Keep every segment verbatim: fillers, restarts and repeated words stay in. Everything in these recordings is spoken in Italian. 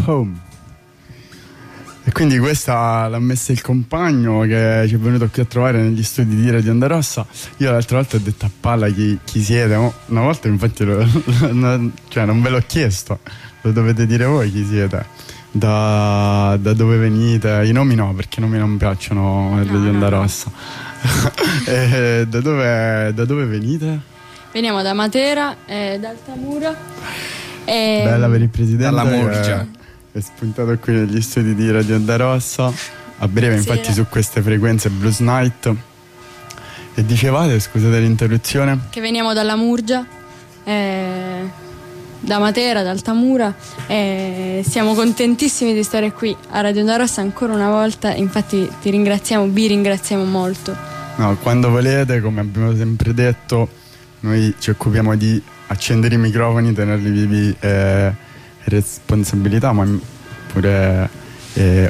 Home. E quindi questa l'ha messa il compagno che ci è venuto qui a trovare negli studi di Radio Onda Rossa. Io l'altra volta ho detto a palla chi, chi siete, no? Una volta infatti lo, lo, cioè non ve l'ho chiesto, lo dovete dire voi chi siete, da, da dove venite. I nomi no, perché i nomi non piacciono a Radio Onda Rossa. E da dove, da dove venite? Veniamo da Matera, eh, da Altamura. E... Bella per il presidente. Dalla Murgia. È spuntato qui negli studi di Radio Onda Rossa. A breve, sì, infatti, su queste frequenze Blues Night. E dicevate, scusate l'interruzione? Che veniamo dalla Murgia, eh, da Matera, da Altamura. E siamo contentissimi di stare qui a Radio Onda Rossa ancora una volta. Infatti, ti ringraziamo, vi ringraziamo molto. No, quando volete, come abbiamo sempre detto, noi ci occupiamo di accendere i microfoni, tenerli vivi. Eh, responsabilità, ma pure eh,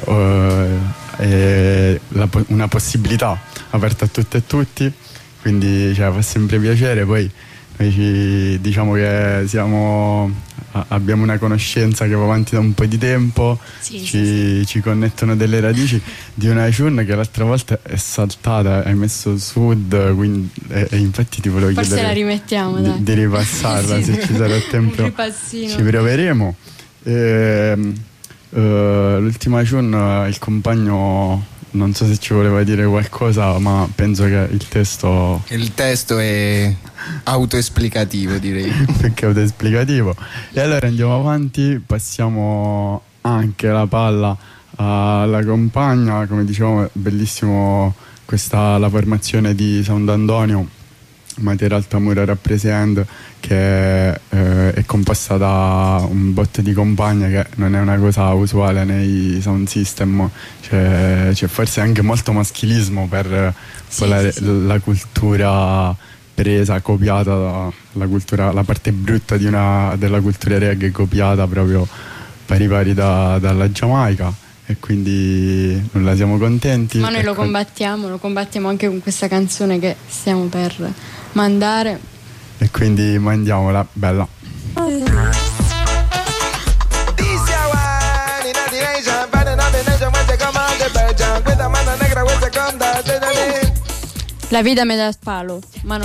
eh, la, una possibilità aperta a tutte e tutti, quindi cioè, fa sempre piacere. Poi noi ci, diciamo che siamo, abbiamo una conoscenza che va avanti da un po' di tempo, sì, ci, sì, sì. ci connettono delle radici di una Ciun che l'altra volta è saltata, hai messo sud, quindi, e, e infatti ti volevo Forse chiedere la rimettiamo, di, dai. di ripassarla sì, se ci sarà tempo, un ripassino. ci proveremo. E, uh, l'ultima Ciun, il compagno non so se ci voleva dire qualcosa, ma penso che il testo il testo è autoesplicativo, direi. più che autoesplicativo. E allora andiamo avanti, passiamo anche la palla alla compagna. Come dicevamo, bellissimo questa la formazione di Sound Antonio, Matera Altamura Rappresent, che eh, è composta da un botto di compagne, che non è una cosa usuale nei sound system. C'è, c'è forse anche molto maschilismo per sì, la, sì, sì. la cultura presa, copiata da, la cultura, la parte brutta di una, della cultura reggae, copiata proprio pari pari da, dalla Giamaica. E quindi non la siamo contenti. Ma noi lo ecco. combattiamo, lo combattiamo anche con questa canzone che stiamo per mandare. E quindi mandiamola, bella. La vita me dà palo, ma non